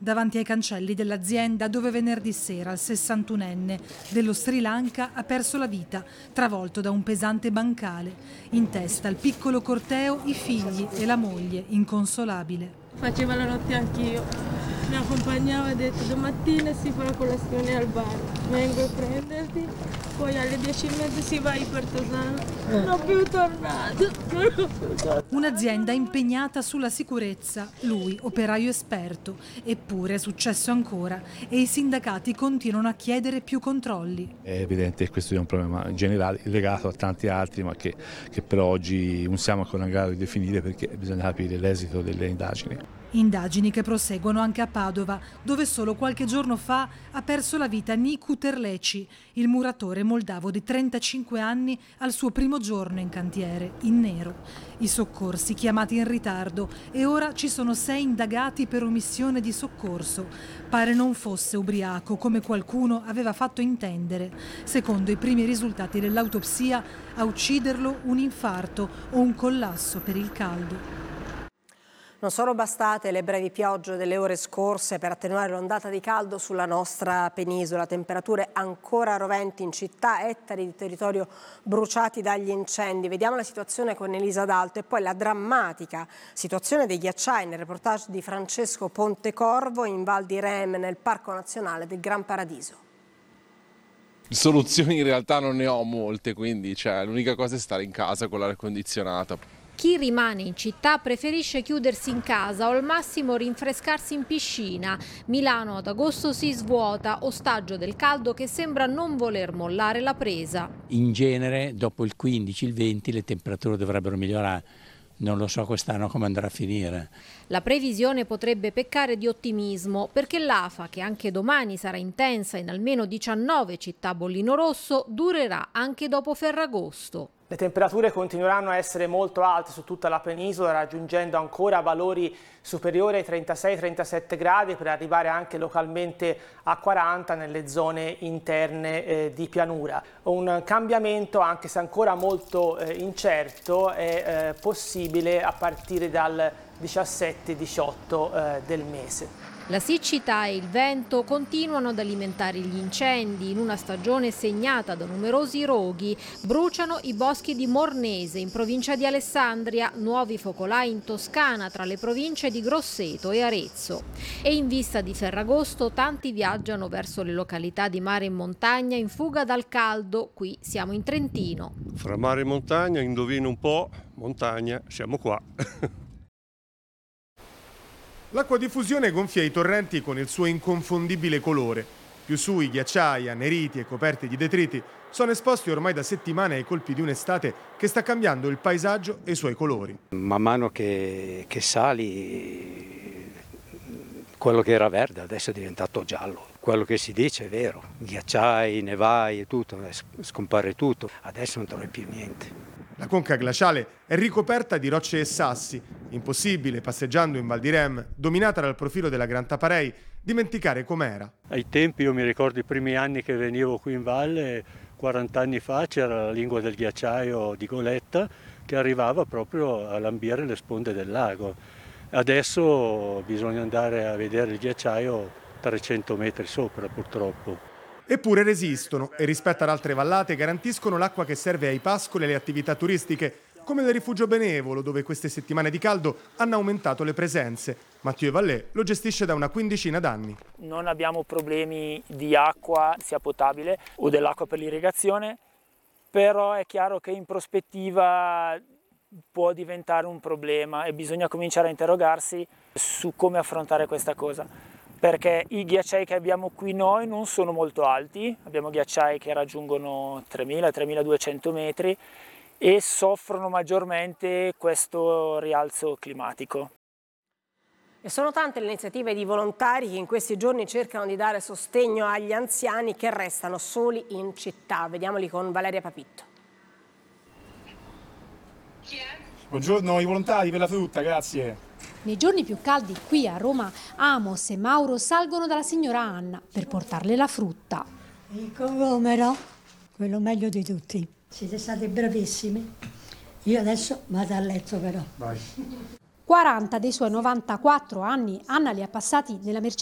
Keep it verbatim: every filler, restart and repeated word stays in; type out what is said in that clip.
davanti ai cancelli dell'azienda dove venerdì sera il sessantunenne dello Sri Lanka ha perso la vita, travolto da un pesante bancale. In testa al piccolo corteo i figli e la moglie, inconsolabile. Faceva la notte anch'io, mi accompagnava e ha detto domattina si fa la colazione al bar, vengo a prenderti, poi alle dieci e mezza si va a Ipertosano, non ho più tornato. Un'azienda impegnata sulla sicurezza, lui operaio esperto, eppure è successo ancora e i sindacati continuano a chiedere più controlli. È evidente che questo è un problema generale legato a tanti altri, ma che, che per oggi non siamo ancora in grado di definire perché bisogna capire l'esito delle indagini. Indagini che proseguono anche a Padova, dove solo qualche giorno fa ha perso la vita Nicu Terleci, il muratore moldavo di trentacinque anni al suo primo giorno in cantiere, in nero. I soccorsi chiamati in ritardo e ora ci sono sei indagati per omissione di soccorso. Pare non fosse ubriaco come qualcuno aveva fatto intendere. Secondo i primi risultati dell'autopsia, a ucciderlo un infarto o un collasso per il caldo. Non sono bastate le brevi piogge delle ore scorse per attenuare l'ondata di caldo sulla nostra penisola. Temperature ancora roventi in città, ettari di territorio bruciati dagli incendi. Vediamo la situazione con Elisa D'Alto e poi la drammatica situazione dei ghiacciai nel reportage di Francesco Pontecorvo in Val di Rem nel Parco Nazionale del Gran Paradiso. Soluzioni in realtà non ne ho molte, quindi cioè, l'unica cosa è stare in casa con l'aria condizionata. Chi rimane in città preferisce chiudersi in casa o al massimo rinfrescarsi in piscina. Milano ad agosto si svuota, ostaggio del caldo che sembra non voler mollare la presa. In genere dopo il quindici, il venti le temperature dovrebbero migliorare. Non lo so quest'anno come andrà a finire. La previsione potrebbe peccare di ottimismo perché l'afa, che anche domani sarà intensa in almeno diciannove città a bollino rosso, durerà anche dopo Ferragosto. Le temperature continueranno a essere molto alte su tutta la penisola, raggiungendo ancora valori superiori ai trentasei trentasette gradi per arrivare anche localmente a quaranta nelle zone interne eh, di pianura. Un cambiamento, anche se ancora molto eh, incerto, è eh, possibile a partire dal diciassette diciotto eh, del mese. La siccità e il vento continuano ad alimentare gli incendi. In una stagione segnata da numerosi roghi, bruciano i boschi di Mornese in provincia di Alessandria, nuovi focolai in Toscana tra le province di Grosseto e Arezzo. E in vista di Ferragosto tanti viaggiano verso le località di mare e montagna in fuga dal caldo. Qui siamo in Trentino. Fra mare e montagna, indovino un po', montagna, siamo qua. L'acquadiffusione gonfia i torrenti con il suo inconfondibile colore. Più su i ghiacciai, anneriti e coperti di detriti, sono esposti ormai da settimane ai colpi di un'estate che sta cambiando il paesaggio e i suoi colori. Man mano che, che sali, quello che era verde adesso è diventato giallo. Quello che si dice è vero, ghiacciai, nevai e tutto, scompare tutto, adesso non trovi più niente. La conca glaciale è ricoperta di rocce e sassi. Impossibile, passeggiando in Val di Rem, dominata dal profilo della Gran Taparei, dimenticare com'era. Ai tempi, io mi ricordo i primi anni che venivo qui in valle, quaranta anni fa, c'era la lingua del ghiacciaio di Goletta che arrivava proprio a lambire le sponde del lago. Adesso bisogna andare a vedere il ghiacciaio trecento metri sopra, purtroppo. Eppure resistono e rispetto ad altre vallate garantiscono l'acqua che serve ai pascoli e alle attività turistiche, come il Rifugio Benevolo, dove queste settimane di caldo hanno aumentato le presenze. Mathieu Vallée lo gestisce da una quindicina d'anni. Non abbiamo problemi di acqua, sia potabile o dell'acqua per l'irrigazione, però è chiaro che in prospettiva può diventare un problema e bisogna cominciare a interrogarsi su come affrontare questa cosa. Perché i ghiacciai che abbiamo qui noi non sono molto alti, abbiamo ghiacciai che raggiungono tremila tremiladuecento metri e soffrono maggiormente questo rialzo climatico. E sono tante le iniziative di volontari che in questi giorni cercano di dare sostegno agli anziani che restano soli in città. Vediamoli con Valeria Papitto. Buongiorno ai volontari per la frutta, grazie. Nei giorni più caldi qui a Roma, Amos e Mauro salgono dalla signora Anna per portarle la frutta. Il congomero, quello meglio di tutti. Siete stati bravissimi. Io adesso vado a letto però. Vai. quaranta dei suoi novantaquattro anni Anna li ha passati nella Mercedes